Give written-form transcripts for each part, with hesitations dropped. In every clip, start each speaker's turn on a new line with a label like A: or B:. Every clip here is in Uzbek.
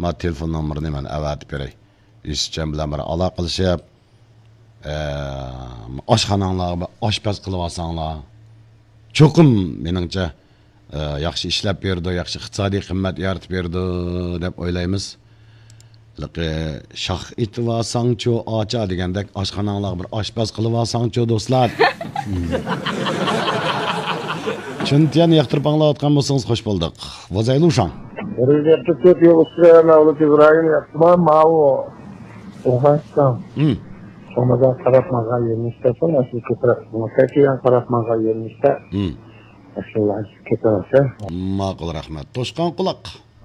A: Ma telefon nomerini men avatib beray. Yusufjon bilan bir aloqalashib, oshxonanglarga oshpaz qilib olsanglar. Cho'qim meningcha yaxshi ishlab berdi, yaxshi iqtisodiy qimmat yaratib berdi deb o'ylaymiz. Shoh etib olsangchu ocha degandek oshxonanglarga bir oshpaz qilib olsangchu do'stlar. Chuntiyan yoqtirib anglayotgan bo'lsangiz xush bo'ldik. Vazaylu shon.
B: Ребята, тут я устроена улица Ибрагим, я мало. Угастам. Sonradan tarafmağa yermişte sonra şu tarafına çekilen tarafmağa yermişte. Aşağıya keterse.
A: Ma'qul rahmat. To'shqon quloq.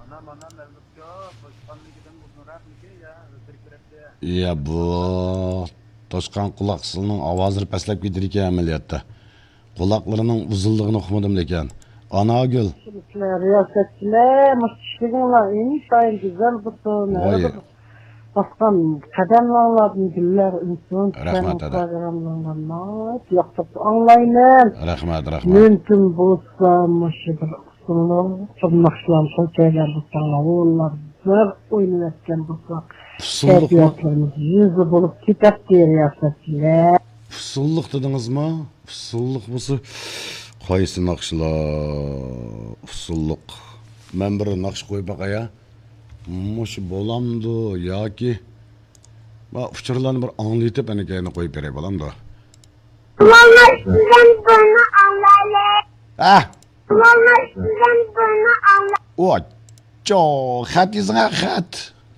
A: Ya bu to'shqon quloq sizning ovozingiz pastlab ketar ekan amaliyotda. Quloqlarining uzunligini uqmadim lekin. Anagül.
C: Riyasetçiler, müşteriler, inşallah güzel bu sonra. Başkan kademlerden diller insan programlarından yaptık anlayın.
A: Rahmat.
C: Mümkün bulsa müşteri sunum, tırnakçılar şeyler bu sana onlar zor oynarken bu
A: Fusulluk
C: yüzü bulup kitap diye riyasetçiler.
A: Fusulluk dediniz mi? Fusulluk busu. Qaysi naqshlar? Fusulluk. Men bir naqsh qo'yib baqaya. Mush bo'lamdi yoki va uchurlarni bir anglatib anakayni qo'yib beray bo'lamdi.
D: Mama sizdan buni anglaylik. Mama sizdan buni anglaylik.
A: O, jo, xat yozing xat.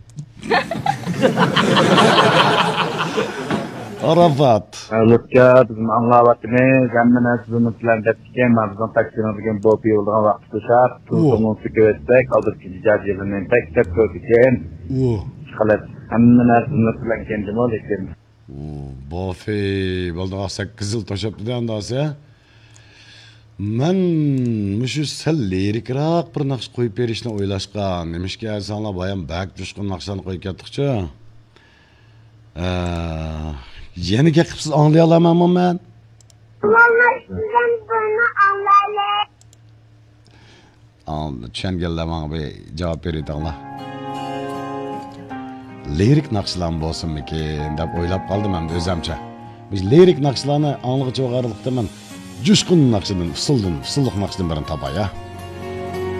A: Arafat.
B: Lütfen bizim anlavatımız, hemen sizin plan tepkiken, bizden taksiyonlarken bu yoldan vakti düşer. Tuzluğunu sıkıvetsek, aldık gideceğiz yerinden tek kötüken. Çıkalet, hemen sizin plan kendimi olayım.
A: Bafi, baldağa 8 yıl taşıptı da andası. Men müşü sel lirikroq bir naqsh qo'yib berishni o'ylashgan. Nemishki insonlar bayan bak tushqun naqshlarni qo'yib ketdiqchi. Yana gapsiz anglay olamanmi men?
D: Mama sizdan buni anglaylik.
A: Tushunganlar menga bir javob beringlar. Lirik naqshlar bo'lsinmikin deb o'ylab qoldim men o'zimcha. Biz lirik naqshlarni anglig'icha o'g'irliqda men Coşkun naqshidan, usulluq naqshidan birini topay ya.